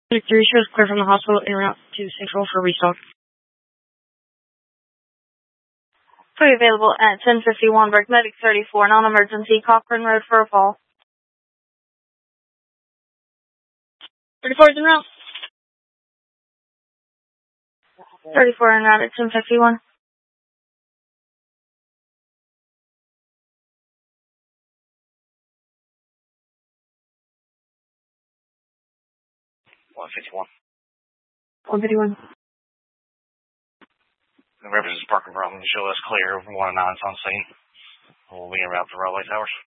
Victory shows clear from the hospital en route to Central for restock. Free available at 1051 Brick Medic 34, non-emergency, Cochran Road for a fall. 34 is en route. 34 en route at 1051. The representative parking problem show us clear. 109's on scene. We'll be en route to Railway Towers.